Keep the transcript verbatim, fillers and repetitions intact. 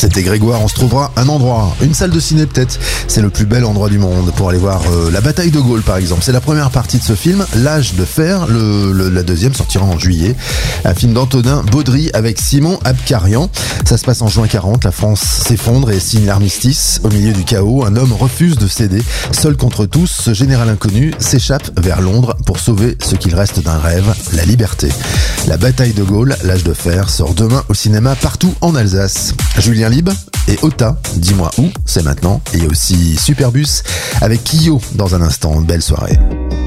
C'était Grégoire, on se trouvera un endroit, une salle de ciné peut-être. C'est le plus bel endroit du monde pour aller voir euh, la bataille de Gaulle par exemple. C'est la première partie de ce film, L'âge de fer. Le, le, la deuxième sortira en juillet. Un film d'Antonin Baudry avec Simon Abkarian. Ça se passe en juin quarante, la France s'effondre et signe l'armistice. Au milieu du chaos, un homme refuse de céder. Seul contre tous, ce général inconnu s'échappe vers Londres pour sauver ce qu'il reste d'un rêve, la liberté. La bataille de Gaulle, L'âge de fer, sort demain au cinéma partout en Alsace. Julien Lib et Ota, dis-moi où, c'est maintenant. Et il y a aussi Superbus avec Kyo dans un instant. Belle soirée.